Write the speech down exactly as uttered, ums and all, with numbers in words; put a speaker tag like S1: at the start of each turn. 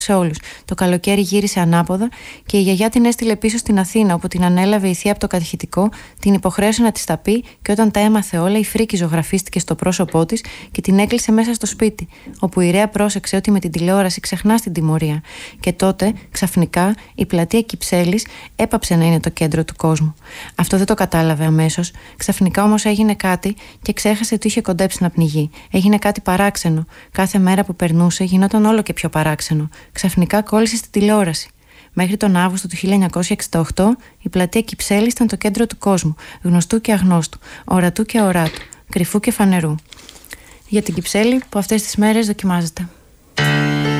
S1: σε όλους. Το καλοκαίρι γύρισε ανάποδα και η γιαγιά την έστειλε πίσω στην Αθήνα, όπου την ανέλαβε η θεία από το κατηχητικό, την υποχρέωσε να της τα πει και όταν τα έμαθε όλα, η φρίκη ζωγραφίστηκε στο πρόσωπό της και την έκλεισε μέσα στο σπίτι, όπου η Ρέα πρόσεξε ότι με την τηλεόραση ξεχνά την τιμωρία. Και τότε, ξαφνικά, η πλατεία Κυψέλης έπαψε να είναι το κέντρο του κόσμου. Αυτό δεν το κατάλαβε αμέσως. Ξαφνικά όμως έγινε κάτι και ξέχασε ότι είχε κοντέψει να πνιγεί. Έγινε κάτι παράξενο. Κάθε μέρα που περνούσε γινόταν όλο και πιο παράξενο. Ξαφνικά κόλλησε στη τηλεόραση. Μέχρι τον Αύγουστο του χίλια εννιακόσια εξήντα οκτώ η πλατεία Κυψέλης ήταν το κέντρο του κόσμου, γνωστού και αγνώστου, ορατού και αοράτου, κρυφού και φανερού. Για την Κυψέλη που αυτές τις μέρες δοκιμάζεται.